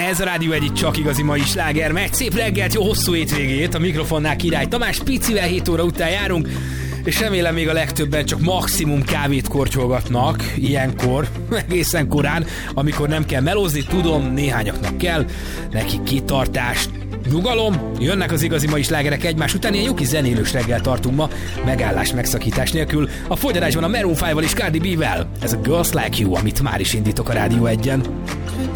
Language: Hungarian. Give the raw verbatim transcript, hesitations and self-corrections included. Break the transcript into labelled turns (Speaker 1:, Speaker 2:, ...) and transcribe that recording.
Speaker 1: Ez a Rádió egy csak igazi mai sláger megy. Szép reggelt, jó hosszú hétvégét. A mikrofonnál Király Tamás, picivel hét óra után járunk, és remélem még a legtöbben csak maximum kávét kortyolgatnak ilyenkor, egészen korán, amikor nem kell melózni. Tudom, néhányaknak kell, nekik kitartást, nyugalom, jönnek az igazi mai slágerek egymás után, ilyen jó kis zenélős reggel tartunk ma, megállás, megszakítás nélkül. A folytatásban a Maroon ötvel és Cardi B-vel. Ez a Girls Like You, amit már is indítok a Rádió egyen.